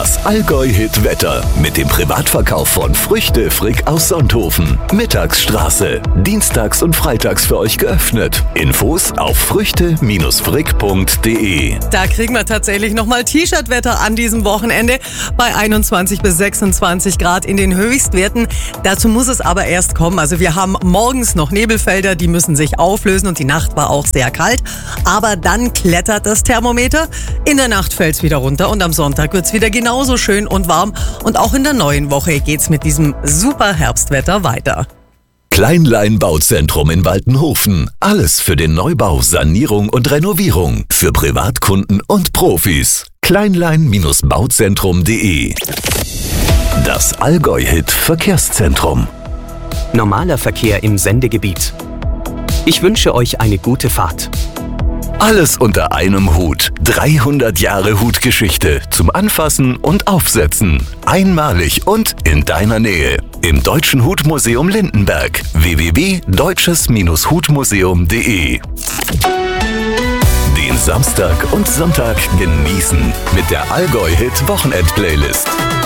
Das Allgäu-Hit-Wetter mit dem Privatverkauf von Früchte Frick aus Sonthofen. Mittagsstraße. Dienstags und freitags für euch geöffnet. Infos auf früchte-frick.de. Da kriegen wir tatsächlich nochmal T-Shirt-Wetter an diesem Wochenende bei 21 bis 26 Grad in den Höchstwerten. Dazu muss es aber erst kommen. Also wir haben morgens noch Nebelfelder, die müssen sich auflösen und die Nacht war auch sehr kalt. Aber dann klettert das Thermometer. In der Nacht fällt es wieder runter und am Sonntag wird es wieder genauso schön und warm. Und auch in der neuen Woche geht's mit diesem super Herbstwetter weiter. Kleinlein Bauzentrum in Waltenhofen. Alles für den Neubau, Sanierung und Renovierung. Für Privatkunden und Profis. Kleinlein-bauzentrum.de. Das Allgäu-Hit Verkehrszentrum. Normaler Verkehr im Sendegebiet. Ich wünsche euch eine gute Fahrt. Alles unter einem Hut. 300 Jahre Hutgeschichte zum Anfassen und Aufsetzen. Einmalig und in deiner Nähe. Im Deutschen Hutmuseum Lindenberg. www.deutsches-hutmuseum.de. Den Samstag und Sonntag genießen mit der Allgäu-Hit Wochenend-Playlist.